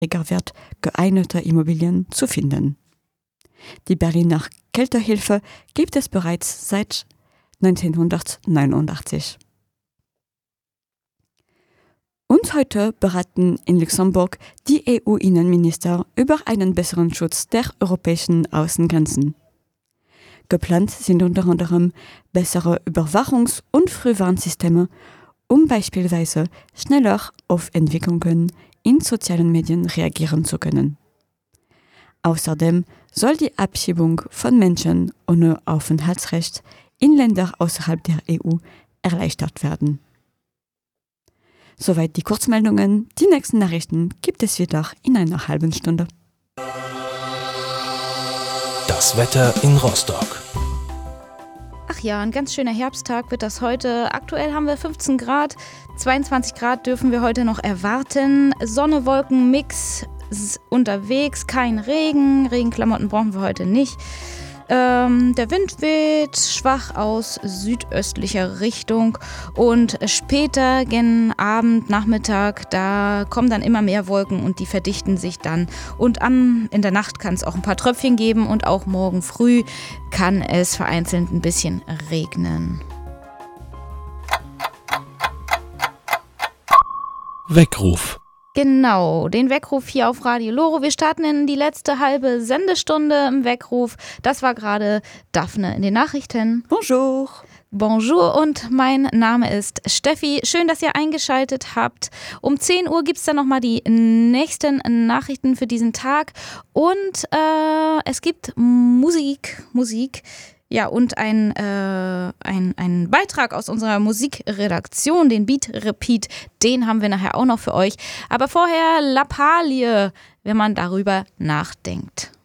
Wert geeigneter Immobilien zu finden. Die Berliner Kältehilfe gibt es bereits seit 1989. Und heute beraten in Luxemburg die EU-Innenminister über einen besseren Schutz der europäischen Außengrenzen. Geplant sind unter anderem bessere Überwachungs- und Frühwarnsysteme, um beispielsweise schneller auf Entwicklungen in sozialen Medien reagieren zu können. Außerdem soll die Abschiebung von Menschen ohne Aufenthaltsrecht in Länder außerhalb der EU erleichtert werden. Soweit die Kurzmeldungen. Die nächsten Nachrichten gibt es wieder in einer halben Stunde. Das Wetter in Rostock. Ach ja, ein ganz schöner Herbsttag wird das heute. Aktuell haben wir 15 Grad, 22 Grad dürfen wir heute noch erwarten. Sonne, Wolken, Mix unterwegs, kein Regen. Regenklamotten brauchen wir heute nicht. Der Wind weht schwach aus südöstlicher Richtung und später gen Abend, Nachmittag, da kommen dann immer mehr Wolken und die verdichten sich dann. Und in der Nacht kann es auch ein paar Tröpfchen geben und auch morgen früh kann es vereinzelt ein bisschen regnen. Weckruf. Genau, den Weckruf hier auf Radio Loro. Wir starten in die letzte halbe Sendestunde im Weckruf. Das war gerade Daphne in den Nachrichten. Bonjour. Bonjour und mein Name ist Steffi. Schön, dass ihr eingeschaltet habt. Um 10 Uhr gibt es dann nochmal die nächsten Nachrichten für diesen Tag. Und es gibt Musik. Ja, und ein Beitrag aus unserer Musikredaktion, den Beat Repeat, den haben wir nachher auch noch für euch. Aber vorher Lappalie, wenn man darüber nachdenkt.